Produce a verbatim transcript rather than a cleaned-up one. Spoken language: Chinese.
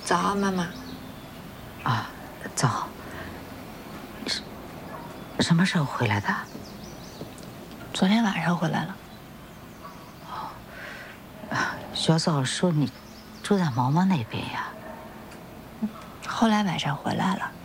早，妈妈。 啊，早。什什么时候回来的？ 昨天晚上回来了。 哦，小枣说你住在毛毛那边呀？ 后来晚上回来了。